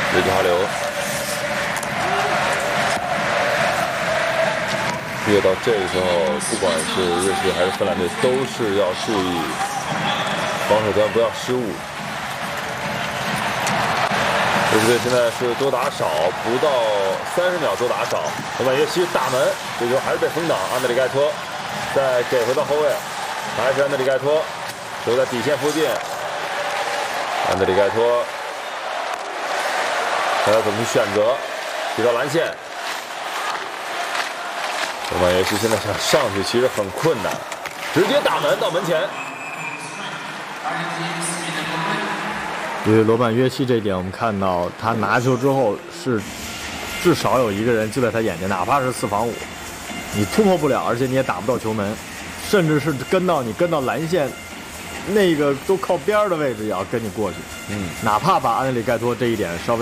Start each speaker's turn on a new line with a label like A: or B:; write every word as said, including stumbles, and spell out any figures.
A: 维吉哈流。越到这个时候，不管是瑞士还是芬兰队，都是要注意防守端不要失误。瑞士队现在是多打少，不到三十秒多打少。罗曼约西大门，这球还是被封挡，安德里盖托再给回到后卫，还是安德里盖托，球在底线附近。安德里盖托，他要怎么去选择？提到蓝线。罗曼约西现在想上去其实很困难，直接打门到门前。
B: 因为罗曼约西这一点，我们看到他拿球之后是至少有一个人就在他眼前，哪怕是四防五，你突破不了，而且你也打不到球门，甚至是跟到你跟到蓝线那个都靠边的位置也要跟你过去。
A: 嗯，
B: 哪怕把安德里盖托这一点稍微。